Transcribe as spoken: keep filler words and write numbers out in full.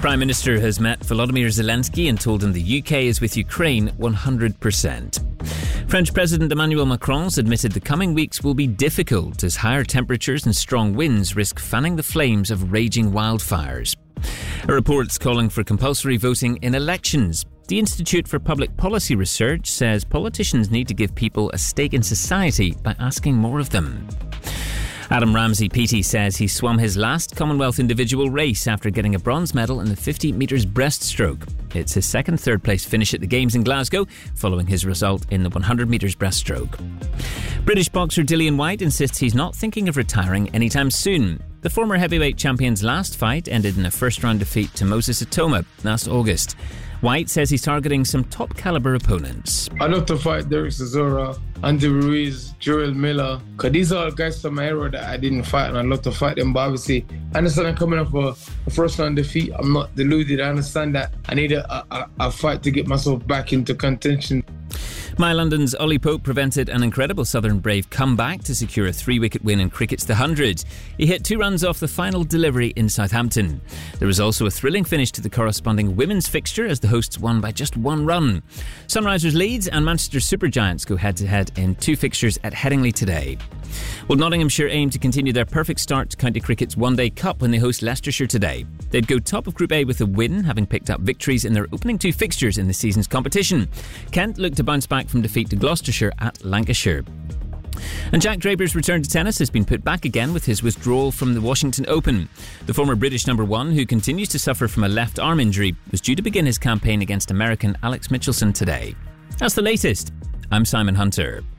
Prime Minister has met Volodymyr Zelensky and told him the U K is with Ukraine one hundred percent. French President Emmanuel Macron has admitted the coming weeks will be difficult as higher temperatures and strong winds risk fanning the flames of raging wildfires. A report's calling for compulsory voting in elections. The Institute for Public Policy Research says politicians need to give people a stake in society by asking more of them. Adam Ramsey P T says he swam his last Commonwealth individual race after getting a bronze medal in the fifty metres breaststroke. It's his second third place finish at the Games in Glasgow, following his result in the one hundred metres breaststroke. British boxer Dillian Whyte insists he's not thinking of retiring anytime soon. The former heavyweight champion's last fight ended in a first-round defeat to Moses Atoma last August. Whyte says he's targeting some top-caliber opponents. I'd love to fight Derek Chisora, Andy Ruiz, Jarrell Miller, because these are all guys from my era that I didn't fight, and I'd love to fight them. But obviously, I understand I'm coming off a, a first-round defeat. I'm not deluded. I understand that I need a, a, a fight to get myself back into contention. My London's Ollie Pope prevented an incredible Southern Brave comeback to secure a three-wicket win in cricket's The Hundred. He hit two runs off the final delivery in Southampton. There was also a thrilling finish to the corresponding women's fixture as the hosts won by just one run. Sunrisers Leeds and Manchester Supergiants go head-to-head in two fixtures at Headingley today. Well, Nottinghamshire aim to continue their perfect start to County Cricket's One Day Cup when they host Leicestershire today. They'd go top of Group A with a win, having picked up victories in their opening two fixtures in the season's competition. Kent look to bounce back from defeat to Gloucestershire at Lancashire. And Jack Draper's return to tennis has been put back again with his withdrawal from the Washington Open. The former British number one, who continues to suffer from a left arm injury, was due to begin his campaign against American Alex Michelson today. That's the latest. I'm Simon Hunter.